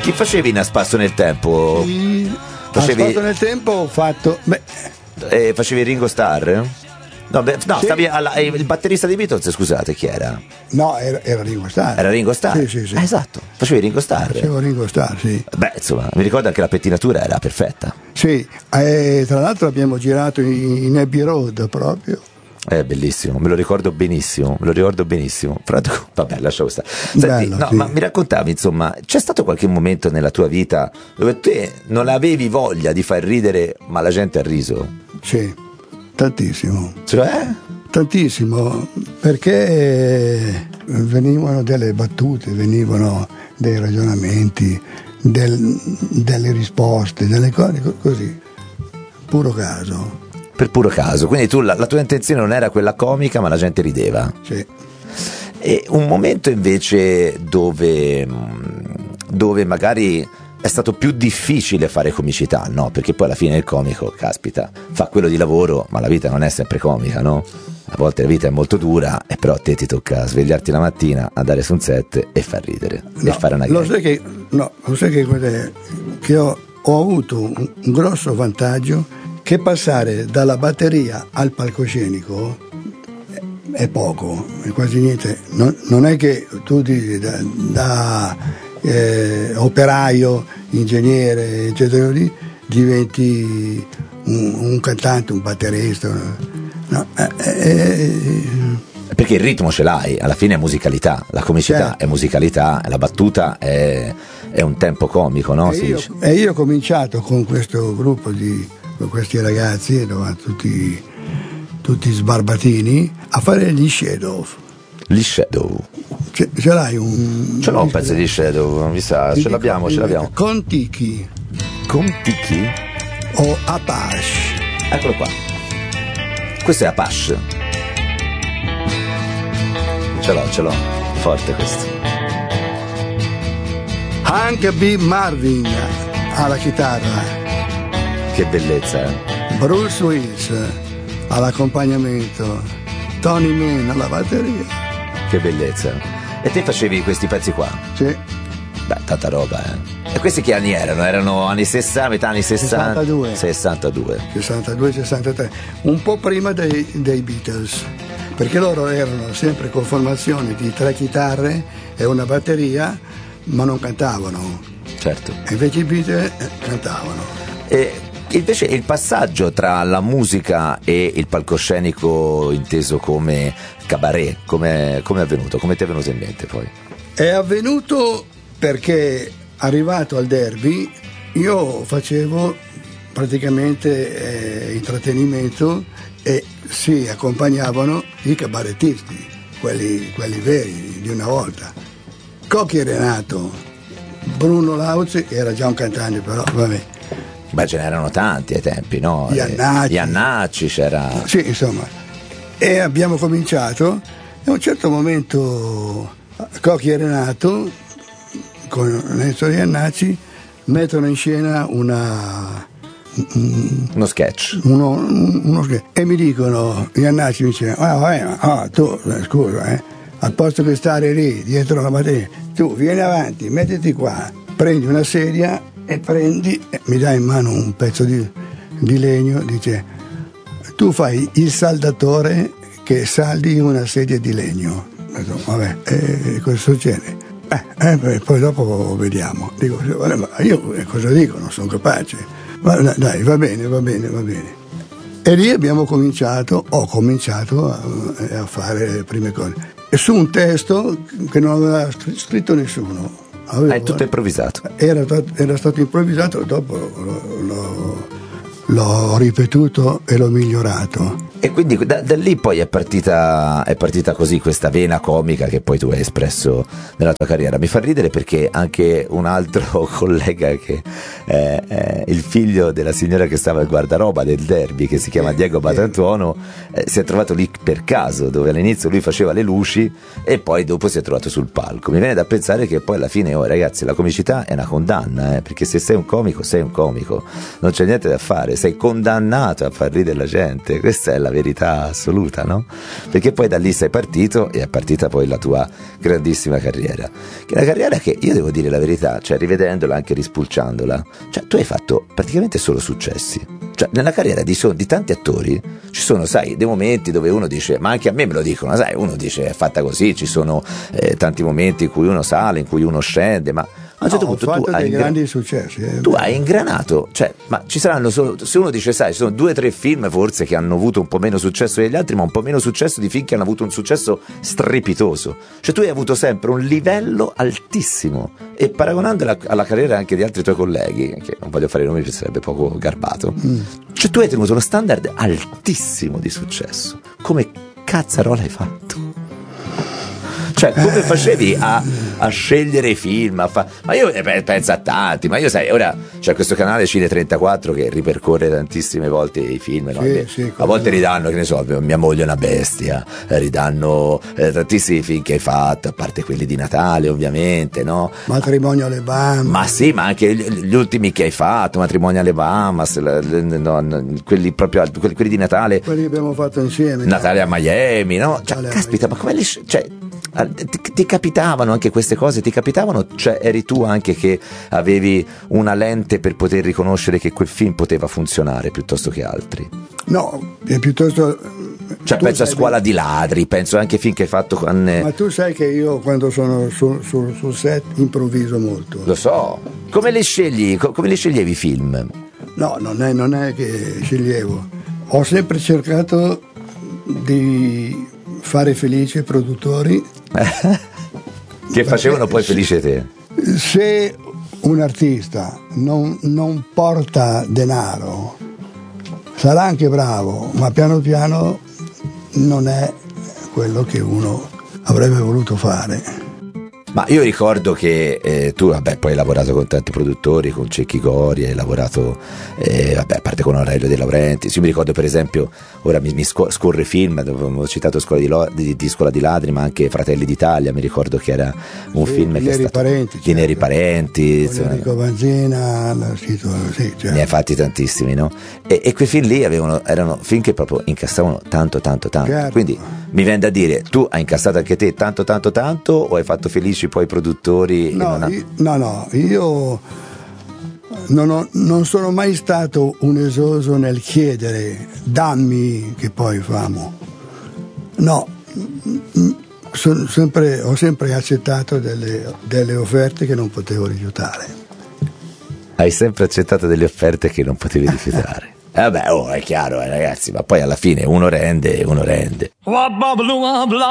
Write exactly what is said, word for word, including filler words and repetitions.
Chi facevi in A Spasso nel Tempo? Sì. Facevi... A Spasso nel Tempo ho fatto... Beh. Eh, facevi Ringo Starr? No, beh, no sì. stavi alla, il batterista di Beatles, scusate, chi era? No, era, era Ringo Starr. Era Ringo Starr? Sì, sì, sì. Eh, esatto, facevi Ringo Starr. Facevo Ringo Starr, sì. Beh, insomma, mi ricordo anche la pettinatura era perfetta. Sì, eh, tra l'altro abbiamo girato in, in Abbey Road proprio. È bellissimo, me lo ricordo benissimo, me lo ricordo benissimo. Però, vabbè, lasciamo stare. Senti, Bello, no, sì. ma mi raccontavi, insomma, c'è stato qualche momento nella tua vita dove te non avevi voglia di far ridere, ma la gente ha riso? Sì, tantissimo. Cioè? Tantissimo, perché venivano delle battute, venivano dei ragionamenti, del, delle risposte, delle cose così, puro caso. Per puro caso, quindi tu la, la tua intenzione non era quella comica, ma la gente rideva. Sì. E un momento invece dove, dove magari è stato più difficile fare comicità, no? Perché poi alla fine il comico, caspita, fa quello di lavoro, ma la vita non è sempre comica, no? A volte la vita è molto dura, e però a te ti tocca svegliarti la mattina, andare su un set e far ridere, No, e fare una lo gag. sai che, no, lo sai che cos'è? Che ho, ho avuto un, un grosso vantaggio, che passare dalla batteria al palcoscenico è, è poco, è quasi niente. Non, non è che tu dici da, da eh, operaio, ingegnere, eccetera, diventi un, un cantante, un batterista. No, eh, eh, Perché il ritmo ce l'hai, alla fine è musicalità, la comicità certo. è musicalità, la battuta è, è un tempo comico, no? E Si io, dice. e io ho cominciato con questo gruppo di con questi ragazzi, erano tutti, tutti sbarbatini, a fare gli Shadow. Gli Shadow. Ce, ce l'hai un... Ce l'ho un pezzo di Shadow, mi sa, ce l'abbiamo, ce l'abbiamo. Contiki Contiki? o Apache. Eccolo qua. Questo è Apache. Ce l'ho, ce l'ho. Forte questo. Anche B. Marvin alla chitarra. Che bellezza, eh? Bruce Willis all'accompagnamento, Tony Mann alla batteria. Che bellezza. E te facevi questi pezzi qua? Sì. Beh, tanta roba, eh. E questi che anni erano? Erano anni sessanta, metà anni sessanta? sessantadue. sessantadue. sessantadue sessantatré, un po' prima dei, dei Beatles, perché loro erano sempre con formazioni di tre chitarre e una batteria, ma non cantavano. Certo. E invece i Beatles eh, cantavano. E invece il passaggio tra la musica e il palcoscenico inteso come cabaret, come è avvenuto? Come ti è venuto in mente poi? È avvenuto perché arrivato al Derby io facevo praticamente eh, intrattenimento e si accompagnavano i cabarettisti, quelli, quelli veri di una volta. Cocchi e Renato, Bruno Lauzi era già un cantante, però vabbè. Beh, ce n'erano tanti ai tempi, no? Iannacci. Iannacci c'era. Sì, insomma. E abbiamo cominciato e a un certo momento Cocchi e Renato con Nenzo Iannacci mettono in scena una uno sketch. Uno, uno sketch. E mi dicono, Iannacci mi dice, ah, vabbè, ma, ah, tu, scusa, eh, al posto che stare lì dietro la batteria, tu vieni avanti, mettiti qua, prendi una sedia e prendi, e mi dai in mano un pezzo di, di legno, dice, tu fai il saldatore che saldi una sedia di legno. Detto, vabbè, e cosa succede? Eh, eh, poi dopo vediamo. Dico, vabbè, ma io cosa dico? Non sono capace. Ma dai, va bene, va bene, va bene. E lì abbiamo cominciato, ho cominciato a, a fare le prime cose. E su un testo che non aveva scritto nessuno. Avevo, Hai tutto improvvisato? Era, era stato improvvisato, dopo l'ho, l'ho, l'ho ripetuto e l'ho migliorato. E quindi da, da lì poi è partita, è partita così questa vena comica che poi tu hai espresso nella tua carriera. Mi fa ridere perché anche un altro collega che è, è il figlio della signora che stava al guardaroba del Derby, che si chiama Diego Batantuono, eh, si è trovato lì per caso, dove all'inizio lui faceva le luci e poi dopo si è trovato sul palco. Mi viene da pensare che poi alla fine, oh ragazzi, la comicità è una condanna, eh, perché se sei un comico sei un comico, non c'è niente da fare, sei condannato a far ridere la gente, questa è la verità assoluta, no? Perché poi da lì sei partito e è partita poi la tua grandissima carriera, che è una carriera che io devo dire la verità, cioè rivedendola, anche rispulciandola, cioè tu hai fatto praticamente solo successi. Cioè nella carriera di, so, di tanti attori ci sono, sai, dei momenti dove uno dice, ma anche a me me lo dicono, sai, uno dice è fatta così, ci sono eh, tanti momenti in cui uno sale, in cui uno scende, ma a un certo no, punto ho fatto tu dei hai grandi ingra- successi. Eh, tu beh. hai ingranato, cioè, ma ci saranno solo, se uno dice, sai, ci sono due o tre film forse che hanno avuto un po' meno successo degli altri, ma un po' meno successo di film che hanno avuto un successo strepitoso. Cioè tu hai avuto sempre un livello altissimo, e paragonandola alla carriera anche di altri tuoi colleghi, che non voglio fare i nomi perché sarebbe poco garbato, mm. cioè tu hai tenuto uno standard altissimo di successo. Come cazzarola hai fatto? Cioè, come facevi a, a scegliere i film? A fa... Ma io eh, penso a tanti, ma io sai, ora c'è questo canale Cine trentaquattro che ripercorre tantissime volte i film, no? Sì, sì, a volte ridanno, che ne so, Mia moglie è una bestia, eh, ridanno eh, tantissimi film che hai fatto, a parte quelli di Natale ovviamente, no? Matrimonio alle Bahamas. Ma sì, ma anche gli, gli ultimi che hai fatto, Matrimonio alle Bahamas, la, no, no, quelli proprio, quelli, quelli di Natale. Quelli che abbiamo fatto insieme. Natale a Miami, no? Cioè, Natale caspita, ma come li... Cioè, Ti, ti capitavano anche queste cose? Ti capitavano? Cioè eri tu anche che avevi una lente per poter riconoscere che quel film poteva funzionare piuttosto che altri? No, è piuttosto... Cioè penso a Scuola di ladri, penso anche ai film che hai fatto con... Ma tu sai che io quando sono sul su, su set improvviso molto. Lo so. Come li scegli? Come li sceglievi i film? No, non è, non è che sceglievo. Ho sempre cercato di fare felici i produttori che facevano poi felice te. Se un artista non, non porta denaro sarà anche bravo, ma piano piano non è quello che uno avrebbe voluto fare. Ma io ricordo che eh, tu, vabbè, poi hai lavorato con tanti produttori, con Cecchi Cori, hai lavorato, eh, vabbè, a parte con Aurelio De Laurentiis. Io mi ricordo per esempio, ora mi, mi scorre film, dove ho citato Scuola di, Lo, di, di Scuola di Ladri, ma anche Fratelli d'Italia, mi ricordo che era un sì, film che è stato... Parenti, di certo. Neri Parenti. Con Enrico Vanzina, sì, certo. Ne hai fatti tantissimi, no? E, e quei film lì avevano, erano film che proprio incassavano tanto, tanto, tanto. Certo. Quindi mi viene da dire, tu hai incassato anche te tanto, tanto, tanto, o hai fatto felici poi i produttori? No, non ha... io, no, no, io non, ho, non sono mai stato un esoso nel chiedere dammi che poi famo. No, son sempre, ho sempre accettato delle, delle offerte che non potevo rifiutare. Hai sempre accettato delle offerte che non potevi rifiutare. Eh vabbè, oh, è chiaro, eh, ragazzi, ma poi alla fine uno rende e uno rende.